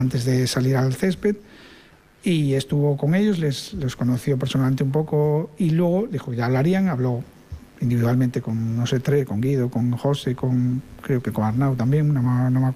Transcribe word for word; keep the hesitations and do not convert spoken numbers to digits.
antes de salir al césped, y estuvo con ellos, les, les conoció personalmente un poco y luego dijo que ya hablarían, habló individualmente con, no sé, tres, con Guido, con José, con, creo que con Arnau también, no, no me